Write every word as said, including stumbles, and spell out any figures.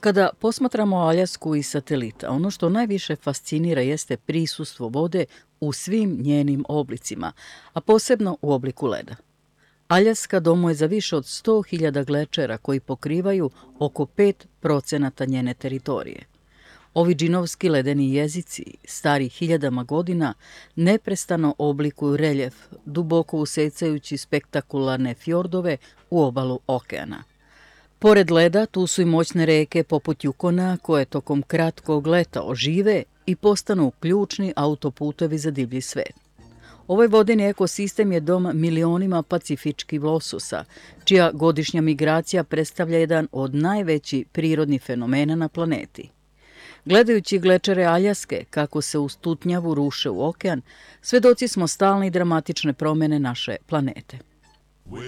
Kada posmatramo Aljasku iz satelita, ono što najviše fascinira jeste prisustvo vode u svim njenim oblicima, a posebno u obliku leda. Aljaska domuje za više od sto hiljada glečera koji pokrivaju oko pet procenata njene teritorije. Ovi džinovski ledeni jezici, stari hiljadama godina, neprestano oblikuju reljef, duboko usecajući spektakularne fjordove u obalu okeana. Pored leda, tu su i moćne reke poput Jukona, koje tokom kratkog leta ožive i postanu ključni autoputovi za divlji svet. Ovaj vodeni ekosistem je dom milionima pacifičkih lososa, čija godišnja migracija predstavlja jedan od najvećih prirodnih fenomena na planeti. Gledajući glečere Aljaske, kako se uz tutnjavu ruše u okean, svedoci smo stalne i dramatične promene naše planete.